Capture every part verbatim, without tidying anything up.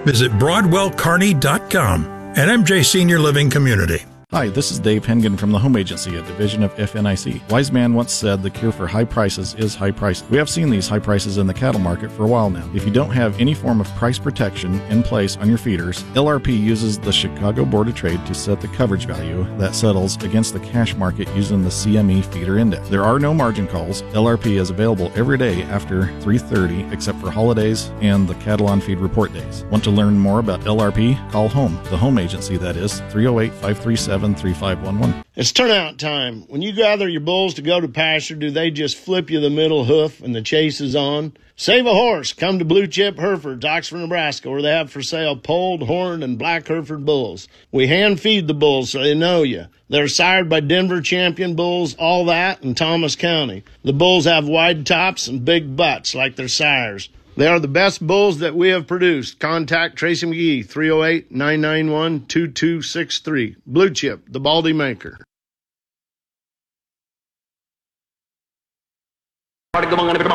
Visit broadwell kearney dot com. An M J Senior Living Community. Hi, this is Dave Hengen from the Home Agency, a division of F N I C. Wise man once said the cure for high prices is high prices. We have seen these high prices in the cattle market for a while now. If you don't have any form of price protection in place on your feeders, L R P uses the Chicago Board of Trade to set the coverage value that settles against the cash market using the C M E feeder index. There are no margin calls. L R P is available every day after three thirty except for holidays and the cattle on feed report days. Want to learn more about L R P? Call home, the Home Agency that is, three oh eight, five three seven, three five one one. It's turnout time. When you gather your bulls to go to pasture, do they just flip you the middle hoof and the chase is on? Save a horse. Come to Blue Chip Herefords, Oxford, Nebraska, where they have for sale polled, horned, and black Hereford bulls. We hand feed the bulls so they know you. They're sired by Denver champion bulls, all that, in Thomas County. The bulls have wide tops and big butts like their sires. They are the best bulls that we have produced. Contact Tracy McGee, three oh eight, nine nine one, two two six three. Blue Chip, the Baldy Maker. eight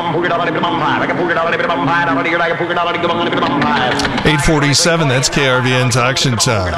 forty-seven, that's K R V N's auction time.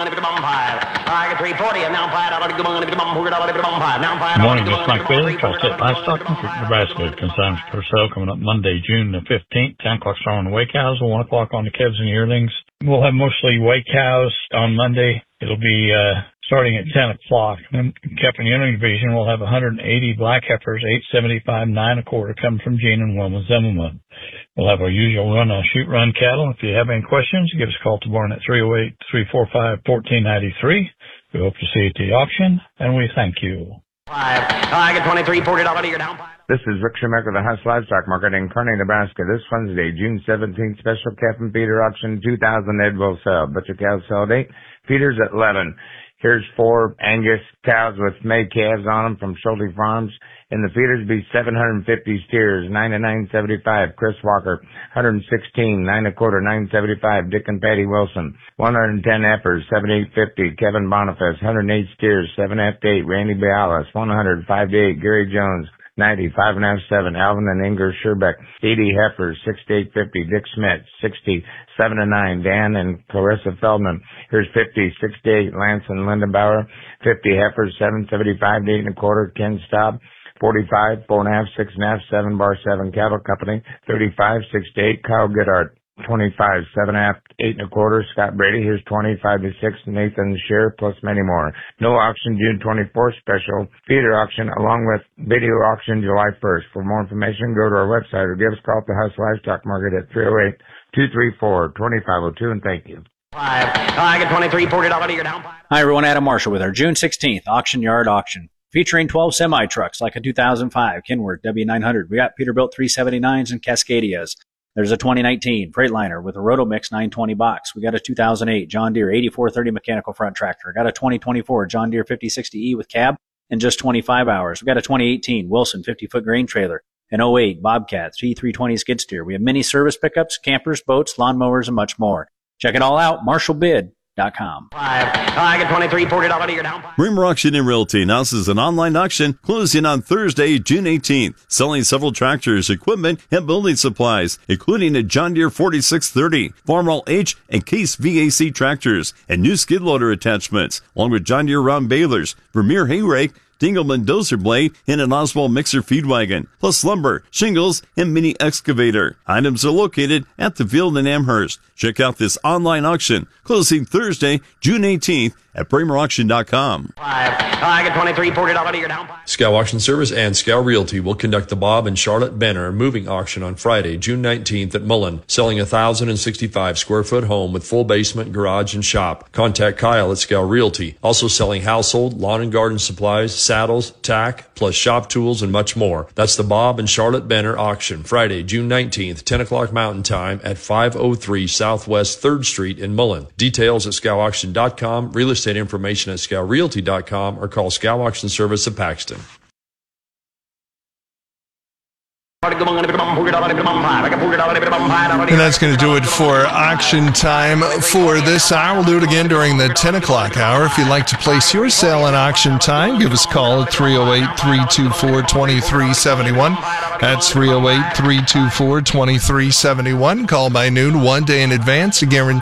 Good morning, this is Mike Bailey, Tri-State Livestock, Nebraska. Consignments per sale coming up Monday, June the fifteenth. ten o'clock start on the weigh cows, one o'clock on the calves and yearlings. We'll have mostly weigh cows on Monday. It'll be uh, starting at ten o'clock. In calf and yearling division, we'll have one hundred eighty black heifers, eight seventy-five, nine a quarter, coming from Gene and Wilma Zimmerman. We'll have our usual run on shoot run cattle. If you have any questions, give us a call to Barn at three oh eight, three four five, one four nine three. We hope to see you at the auction, and we thank you. Five. I get twenty-three, forty dollars. You're down five. This is Rick Schumacher of the House Livestock Market in Kearney, Nebraska. This Wednesday, June seventeenth, special calf and feeder auction, two thousand head will sell. Butcher cows sell at eight, feeders at eleven. Here's four Angus cows with May calves on them from Schulte Farms. In the feeders be seven hundred fifty steers, ninety-nine seventy-five. Chris Walker, one hundred sixteen, nine a quarter, nine seventy-five. Dick and Patty Wilson, one hundred ten heifers, seventy-eight fifty. Kevin Boniface, one hundred eight steers, seven half to eight. Randy Bialas, one hundred, five to eight. Gary Jones, ninety, five and a half, seven. Alvin and Inger Scherbeck, eighty heifers, sixty-eight fifty. Dick Smith, sixty, seven to nine. Dan and Clarissa Feldman, here's fifty, sixty-eight. Lance and Linda Bauer, fifty heifers, seven seventy-five to eight and a quarter. Ken Staub, forty-five, four and a half, six and a half, seven bar seven. Cattle Company, thirty-five, sixty-eight. Kyle Goodhart, twenty-five, seven and a half, eight and a quarter. Scott Brady, here's twenty, five to six. Nathan Shear, plus many more. No auction June twenty-fourth, special feeder auction along with video auction July first. For more information, go to our website or give us a call at the House Livestock Market at three oh eight, two three four, two five oh two, and thank you. Five. I get twenty-three, forty dollars. You're down five. Hi, everyone. Adam Marshall with our June sixteenth Auction Yard Auction, featuring twelve semi-trucks like a two thousand five Kenworth W nine hundred. We got Peterbilt three seventy-nines and Cascadias. There's a twenty nineteen Freightliner with a Rotomix nine twenty box. We got a two thousand eight John Deere eighty-four thirty mechanical front tractor. Got a twenty twenty-four John Deere fifty sixty E with cab in just twenty-five hours. We got a twenty eighteen Wilson fifty-foot grain trailer, an oh eight Bobcat T three twenty skid steer. We have mini service pickups, campers, boats, lawnmowers, and much more. Check it all out, marshall bid dot com. Five. I get twenty-three, forty dollars. You're down five. Bremer Auction and Realty announces an online auction closing on Thursday, June eighteenth, selling several tractors, equipment, and building supplies, including a John Deere forty-six thirty, Farmall H and Case V A C tractors, and new skid loader attachments, along with John Deere round balers, Vermeer hay rake, Dingleman dozer blade, and an Oswald mixer feed wagon, plus lumber, shingles, and mini excavator. Items are located at the field in Amherst. Check out this online auction closing Thursday, June eighteenth at Bremer Auction dot com. Five. I get twenty-three, forty dollars. You're down five. Scow Auction Service and Scow Realty will conduct the Bob and Charlotte Benner moving auction on Friday, June nineteenth at Mullen, selling a one thousand sixty-five square foot home with full basement, garage, and shop. Contact Kyle at Scow Realty. Also selling household, lawn and garden supplies, saddles, tack, plus shop tools, and much more. That's the Bob and Charlotte Benner auction, Friday, June nineteenth, ten o'clock Mountain Time at five oh three Southwest third Street in Mullen. Details at Scow Auction dot com, real estate information at Scow Realty dot com, or call Scow Auction Service of Paxton. And that's going to do it for auction time for this hour. We'll do it again during the ten o'clock hour. If you'd like to place your sale in auction time, give us a call at three oh eight, three two four, two three seven one. That's three oh eight, three two four, two three seven one. Call by noon, one day in advance to guarantee